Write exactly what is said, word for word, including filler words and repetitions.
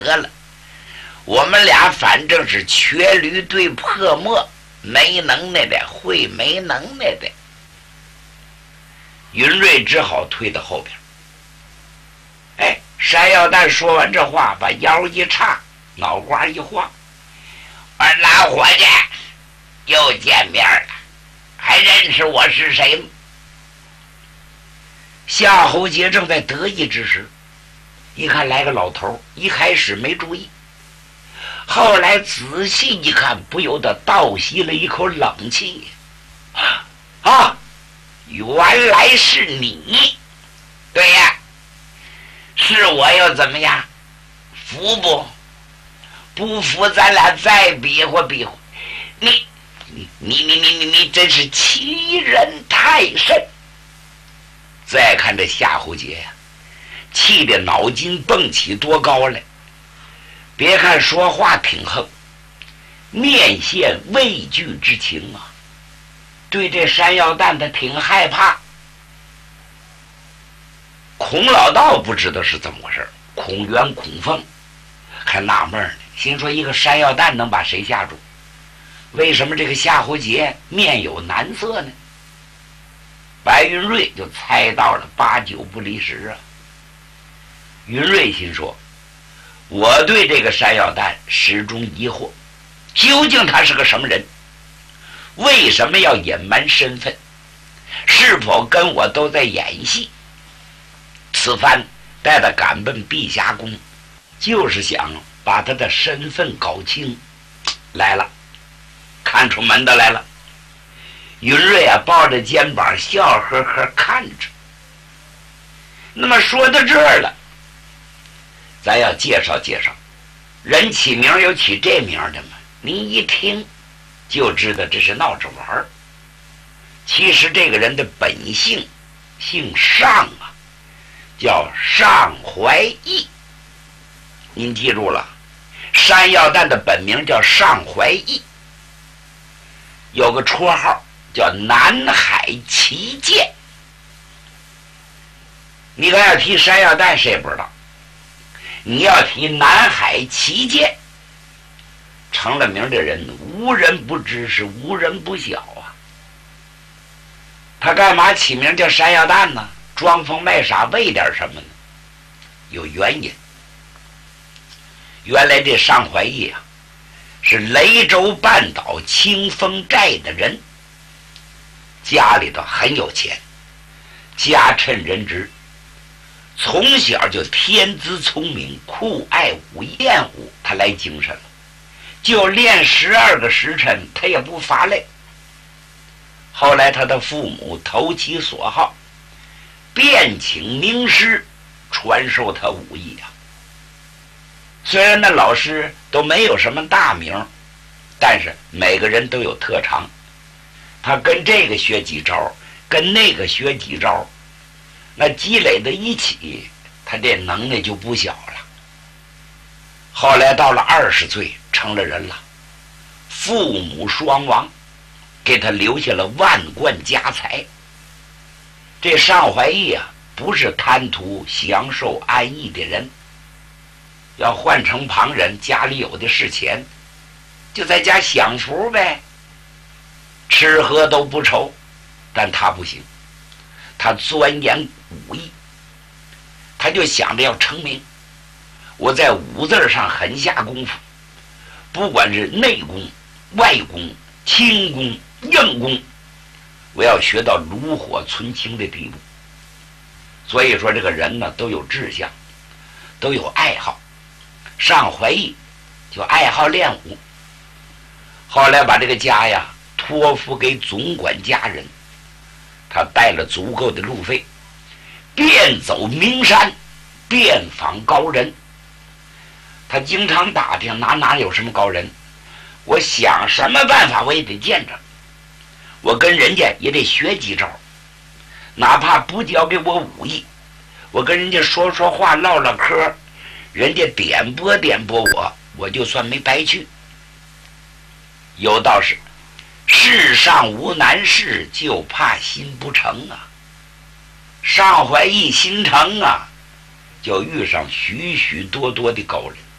得了，我们俩反正是瘸驴对破墨，没能耐的会没能耐的。云瑞只好退到后边。哎，山药蛋说完这话，把腰一叉，脑瓜一晃，我说老伙计，又见面了，还认识我是谁吗？夏侯杰正在得意之时，一看来个老头，一开始没注意，后来仔细一看，不由得倒吸了一口冷气。啊，原来是你！对呀，是我又怎么样？服不？不服，咱俩再比划比划。你，你，你，你，你，你，你真是欺人太甚！再看这夏侯杰呀，气得脑筋蹦起多高来！别看说话挺横，面现畏惧之情啊，对这山药蛋他挺害怕。孔老道不知道是怎么回事，孔元、孔凤还纳闷呢，心说一个山药蛋能把谁吓住？为什么这个夏侯杰面有难色呢？白云瑞就猜到了八九不离十啊。云瑞心说，我对这个山药蛋始终疑惑，究竟他是个什么人？为什么要隐瞒身份？是否跟我都在演戏？此番带他赶奔碧霞宫，就是想把他的身份搞清。来了，看出门的来了。云瑞啊，抱着肩膀笑呵呵看着。那么说到这儿了，咱要介绍介绍，人起名有起这名的吗？你一听就知道这是闹着玩儿。其实这个人的本姓姓尚啊，叫尚怀义。您记住了，山药蛋的本名叫尚怀义，有个绰号叫南海旗舰。你刚要提山药蛋，谁也不知道。你要提南海旗舰，成了名的人无人不知，是无人不晓啊。他干嘛起名叫山药蛋呢？装疯卖傻为点什么呢？有原因。原来这尚怀义啊，是雷州半岛清风寨的人，家里头很有钱，家趁人直，从小就天资聪明，酷爱武艺，练武他来精神了，就练十二个时辰他也不乏累。后来他的父母投其所好，便请名师传授他武艺啊。虽然那老师都没有什么大名，但是每个人都有特长，他跟这个学几招，跟那个学几招，那积累的一起，他这能耐就不小了。后来到了二十岁成了人了，父母双亡，给他留下了万贯家财。这尚怀义啊，不是贪图享受安逸的人，要换成旁人，家里有的是钱，就在家享福呗，吃喝都不愁。但他不行，他钻研武艺，他就想着要成名。我在武字上狠下功夫，不管是内功、外功、轻功、硬功，我要学到炉火纯青的地步。所以说这个人呢，都有志向，都有爱好。尚怀义就爱好练武，后来把这个家呀托付给总管家人，他带了足够的路费，遍走名山，遍访高人。他经常打听哪哪有什么高人，我想什么办法我也得见着，我跟人家也得学几招，哪怕不教给我武艺，我跟人家说说话唠唠嗑，人家点拨点拨我，我就算没白去。有道是，世上无难事，就怕心不成啊。尚怀义心诚啊，就遇上许许多多的高人。